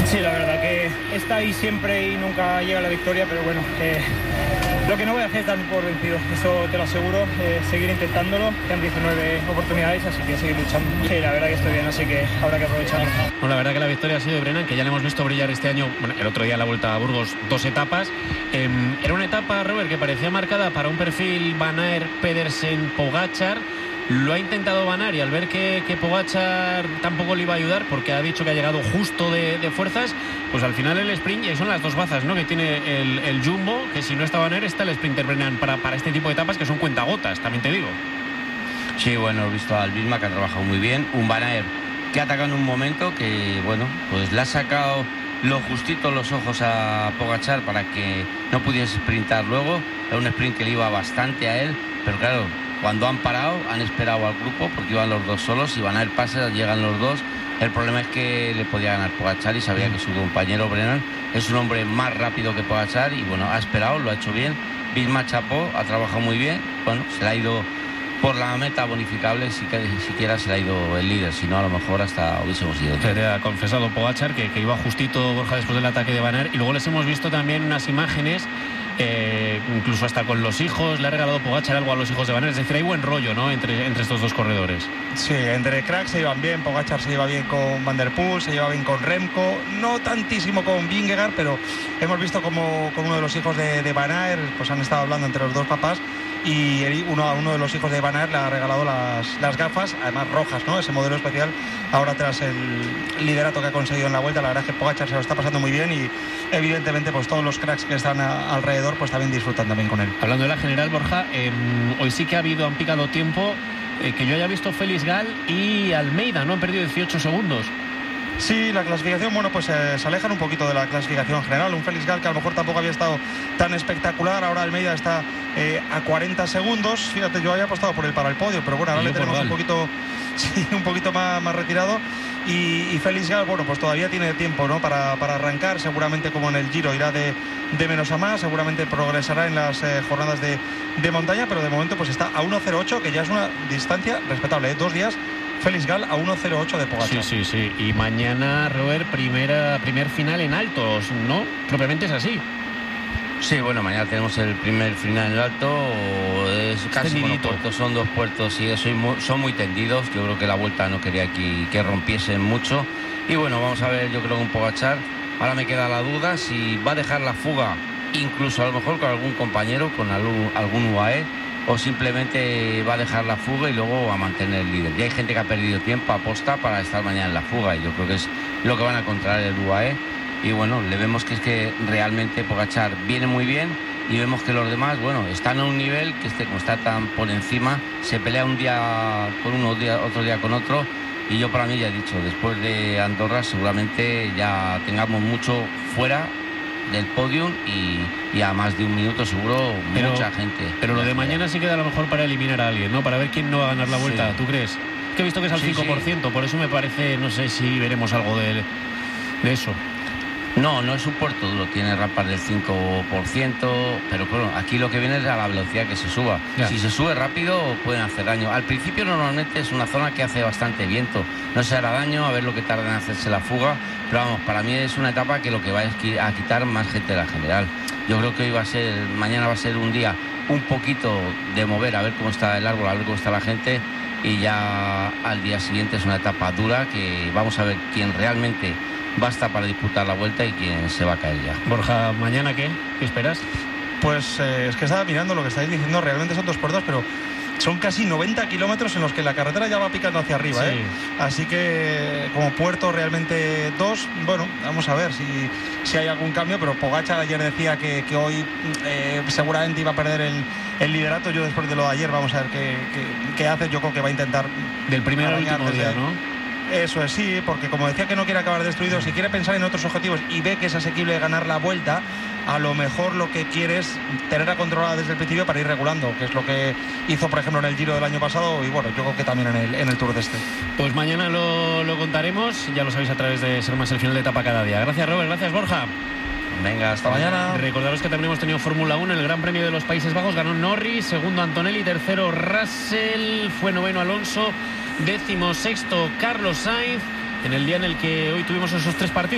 Sí, la verdad que está ahí siempre y nunca llega a la victoria, pero bueno, lo que no voy a hacer es darme por vencido, eso te lo aseguro, seguir intentándolo, quedan 19 oportunidades, así que seguir luchando. Sí, la verdad que estoy bien, así que habrá que aprovecharlo. Bueno, la verdad que la victoria ha sido de Brennan, que ya le hemos visto brillar este año, bueno, el otro día en la Vuelta a Burgos, 2 etapas. Era una etapa, Robert, que parecía marcada para un perfil Van Aert, Pedersen, Pogačar. Lo ha intentado Van Aert y al ver que Pogačar tampoco le iba a ayudar porque ha dicho que ha llegado justo de fuerzas, pues al final el sprint, y son las dos bazas, ¿no?, que tiene el Jumbo, que si no está Van Aert está el sprinter Brennan para este tipo de etapas que son cuentagotas, también te digo. Sí, bueno, he visto al Bisma que ha trabajado muy bien, un Van Aert que ha atacado en un momento que, bueno, pues le ha sacado lo justito los ojos a Pogačar para que no pudiese sprintar luego. Era un sprint que le iba bastante a él, pero claro, cuando han parado, han esperado al grupo porque iban los dos solos y Van Aert pasa, llegan los dos. El problema es que le podía ganar Pogačar y sabía que su compañero Brennan es un hombre más rápido que Pogačar y bueno, ha esperado, lo ha hecho bien. Bisma chapó, ha trabajado muy bien, bueno, se le ha ido por la meta bonificable, si siquiera se le ha ido el líder, si no a lo mejor hasta hubiésemos ido. Se le ha confesado Pogačar que iba justito, Borja, después del ataque de Van Aert, y luego les hemos visto también unas imágenes, incluso hasta con los hijos, le ha regalado Pogačar algo a los hijos de Van Aert, es decir, hay buen rollo, ¿no?, entre estos dos corredores. Sí, entre cracks se llevan bien, Pogačar se lleva bien con Van der Poel, se lleva bien con Remco, no tantísimo con Vingegaard, pero hemos visto como uno de los hijos de Van Aert, pues han estado hablando entre los dos papás, y uno de los hijos de Van Aert le ha regalado las gafas, además rojas, ¿no?, ese modelo especial, ahora tras el liderato que ha conseguido en la Vuelta. La verdad es que Pogačar se lo está pasando muy bien y evidentemente pues todos los cracks que están alrededor pues también disfrutan también con él. Hablando de la general, Borja, hoy sí que han picado tiempo, que yo haya visto Félix Gal y Almeida, ¿no?, han perdido 18 segundos. Sí, la clasificación, bueno, pues se alejan un poquito de la clasificación general. Un Félix Gal que a lo mejor tampoco había estado tan espectacular. Ahora Almeida está a 40 segundos. Fíjate, yo había apostado por él para el podio, pero bueno, ahora le tenemos un poquito más retirado. Y Félix Gal, bueno, pues todavía tiene tiempo, ¿no?, para arrancar. Seguramente, como en el Giro, irá de menos a más. Seguramente progresará en las jornadas de montaña, pero de momento pues está a 1.08, que ya es una distancia respetable, 2 días. Félix Gal a 1.08 de Pogačar. Sí. Y mañana, Robert, primer final en altos, ¿no? Propiamente es así. Sí, bueno, mañana tenemos el primer final en el alto. Es casi puertos, son 2 puertos y son muy tendidos. Yo creo que la Vuelta no quería que rompiesen mucho. Y bueno, vamos a ver, yo creo que un Pogačar. Ahora me queda la duda si va a dejar la fuga, incluso a lo mejor con algún compañero, con algún UAE, o simplemente va a dejar la fuga y luego a mantener el líder. Ya hay gente que ha perdido tiempo aposta para estar mañana en la fuga y yo creo que es lo que van a encontrar el UAE. Y bueno, le vemos que es que realmente Pogačar viene muy bien y vemos que los demás, bueno, están a un nivel que como está tan por encima, se pelea un día con uno, otro día con otro. Y yo para mí ya he dicho, después de Andorra seguramente ya tengamos mucho fuera del podium y a más de un minuto seguro mucha gente. Pero lo de mañana sí queda a lo mejor para eliminar a alguien, ¿no? Para ver quién no va a ganar la Vuelta, sí. ¿Tú crees? Que he visto que es al 5%, sí. Por eso me parece, no sé si veremos algo de eso. No es un puerto duro, tiene rampas del 5%, pero bueno, aquí lo que viene es a la velocidad que se suba. Ya. Si se sube rápido pueden hacer daño. Al principio normalmente es una zona que hace bastante viento, no se hará daño, a ver lo que tarda en hacerse la fuga, pero vamos, para mí es una etapa que lo que va es a quitar más gente de la general. Yo creo que mañana va a ser un día un poquito de mover, a ver cómo está el árbol, a ver cómo está la gente, y ya al día siguiente es una etapa dura que vamos a ver quién realmente basta para disputar la Vuelta y quién se va a caer ya. Borja, ¿mañana qué? ¿Qué esperas? Pues es que estaba mirando lo que estáis diciendo, realmente son 2 puertos, pero son casi 90 kilómetros en los que la carretera ya va picando hacia arriba, sí. Así que como puerto realmente 2, bueno, vamos a ver si hay algún cambio, pero Pogačar ayer decía que hoy seguramente iba a perder el liderato. Yo después de lo de ayer vamos a ver qué hace. Yo creo que va a intentar del primero al último día, ¿no? Eso es, sí, porque como decía que no quiere acabar destruido, si quiere pensar en otros objetivos y ve que es asequible ganar la Vuelta, a lo mejor lo que quiere es tenerla controlada desde el principio para ir regulando, que es lo que hizo, por ejemplo, en el Giro del año pasado y bueno, yo creo que también en el Tour de este. Pues mañana lo contaremos, ya lo sabéis a través de Ser Más, el final de etapa cada día. Gracias, Robert, gracias, Borja. Venga, hasta mañana. Recordaros que también hemos tenido Fórmula 1 en el Gran Premio de los Países Bajos. Ganó Norris, segundo Antonelli, tercero Russell, fue noveno Alonso, 16º Carlos Sainz, en el día en el que hoy tuvimos esos 3 partidos.